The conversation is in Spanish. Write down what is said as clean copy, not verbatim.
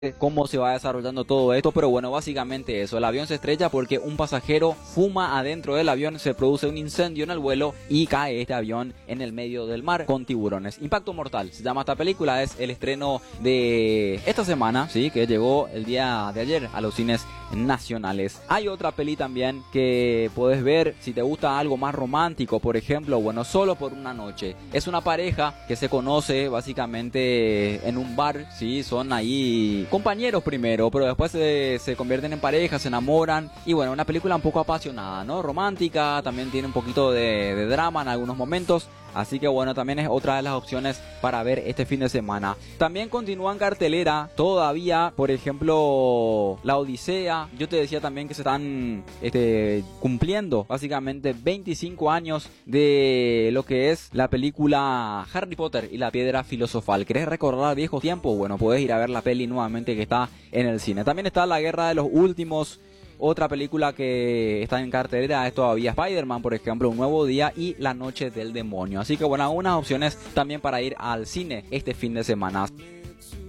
cómo se va desarrollando todo esto, pero bueno, básicamente eso, el avión se estrella porque un pasajero fuma adentro del avión, se produce un incendio en el vuelo y cae este avión en el medio del mar con tiburones. Impacto Mortal se llama esta película, es el estreno de esta semana, sí, que llegó el día de ayer a los cines nacionales. Hay otra peli también que puedes ver si te gusta algo más romántico, por ejemplo, bueno, Solo por una noche. Es una pareja que se conoce básicamente en un bar, sí, son ahí compañeros primero, pero después se convierten en pareja, se enamoran y bueno, una película un poco apasionada, ¿no? Romántica, también tiene un poquito de drama en algunos momentos. Así que bueno, también es otra de las opciones para ver este fin de semana. También continúa en cartelera todavía, por ejemplo, La Odisea. Yo te decía también que se están cumpliendo básicamente 25 años de lo que es la película Harry Potter y la Piedra Filosofal. ¿Querés recordar viejos tiempos? Bueno, puedes ir a ver la peli nuevamente que está en el cine. También está La Guerra de los Últimos. Otra película que está en cartelera es todavía Spider-Man, por ejemplo, Un Nuevo Día y La Noche del Demonio. Así que bueno, algunas opciones también para ir al cine este fin de semana.